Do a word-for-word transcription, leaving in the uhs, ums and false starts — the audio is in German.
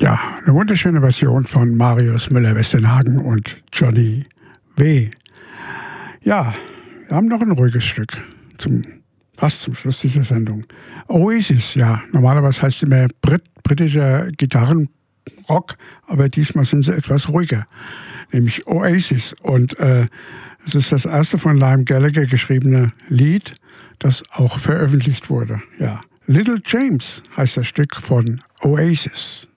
Ja, eine wunderschöne Version von Marius Müller-Westernhagen und Johnny W. Ja, wir haben noch ein ruhiges Stück, zum, fast zum Schluss dieser Sendung. Oasis, ja, normalerweise heißt es immer Brit, britischer Gitarrenrock, aber diesmal sind sie etwas ruhiger, nämlich Oasis. Und äh, es ist das erste von Liam Gallagher geschriebene Lied, das auch veröffentlicht wurde. Ja, Little James heißt das Stück von Oasis.